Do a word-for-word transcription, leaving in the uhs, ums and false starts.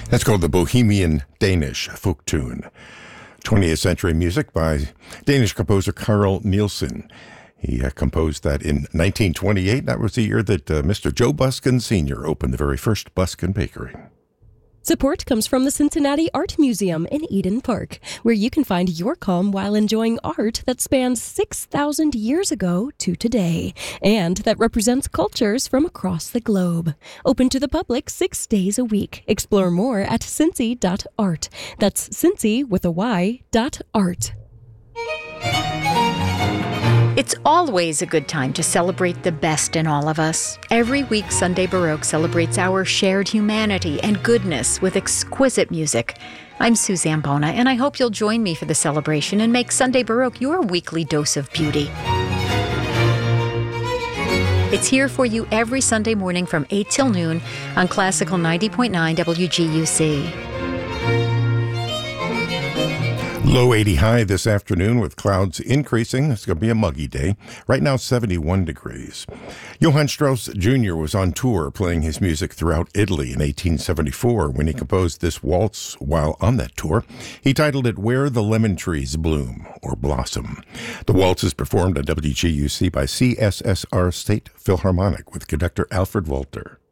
That's called the Bohemian Danish folk tune. twentieth century music by Danish composer Carl Nielsen. He uh, composed that in nineteen twenty-eight. That was the year that uh, Mister Joe Buskin Senior opened the very first Buskin Bakery. Support comes from the Cincinnati Art Museum in Eden Park, where you can find your calm while enjoying art that spans six thousand years ago to today, and that represents cultures from across the globe. Open to the public six days a week. Explore more at cincy dot art. That's Cincy with a Y dot art. It's always a good time to celebrate the best in all of us. Every week, Sunday Baroque celebrates our shared humanity and goodness with exquisite music. I'm Suzanne Bona, and I hope you'll join me for the celebration and make Sunday Baroque your weekly dose of beauty. It's here for you every Sunday morning from eight till noon on Classical ninety point nine W G U C. Low eighty high this afternoon with clouds increasing. It's going to be a muggy day. Right now, seventy-one degrees. Johann Strauss Junior was on tour playing his music throughout Italy in eighteen seventy-four when he composed this waltz while on that tour. He titled it Where the Lemon Trees Bloom or Blossom. The waltz is performed at W G U C by C S S R State Philharmonic with conductor Alfred Walter.